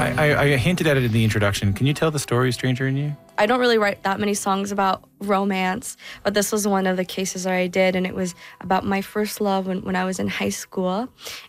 I hinted at it in the introduction. Can you tell the story, Stranger in You? I don't really write that many songs about romance, but this was one of the cases that I did, and it was about my first love when I was in high school.